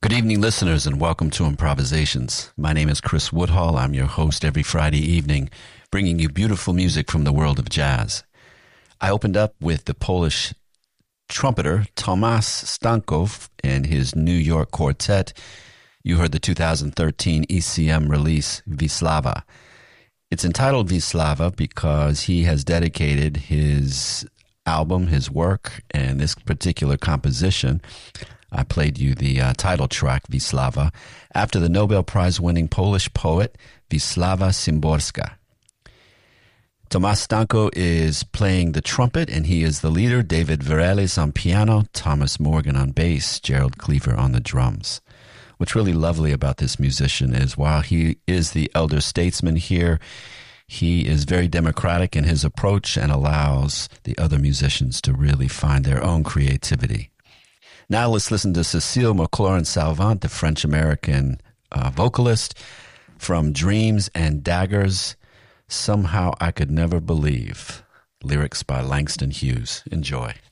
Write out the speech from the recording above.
Good evening, listeners, and welcome to Improvisations. My name is Chris Woodhall. I'm your host every Friday evening, bringing you beautiful music from the world of jazz. I opened up with the Polish trumpeter Tomasz Stankow and his New York quartet. You heard the 2013 ECM release, Wisława. It's entitled Wisława because he has dedicated his album, his work, and this particular composition. I played you the title track, Wisława, after the Nobel Prize-winning Polish poet Wisława Szymborska. Tomasz Stankow is playing the trumpet, and he is the leader. David Vireles on piano, Thomas Morgan on bass, Gerald Cleaver on the drums. What's really lovely about this musician is while he is the elder statesman here, he is very democratic in his approach and allows the other musicians to really find their own creativity. Now let's listen to Cécile McLaurin-Salvant, the French-American vocalist, from Dreams and Daggers, Somehow I Could Never Believe. Lyrics by Langston Hughes. Enjoy.